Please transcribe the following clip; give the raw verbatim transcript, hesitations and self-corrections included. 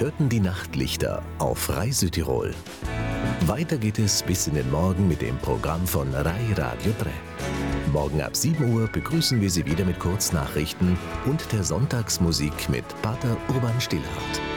hörten die Nachtlichter auf Rai Südtirol. Weiter geht es bis in den Morgen mit dem Programm von Rai Radio drei. Morgen ab sieben Uhr begrüßen wir Sie wieder mit Kurznachrichten und der Sonntagsmusik mit Pater Urban Stillhardt.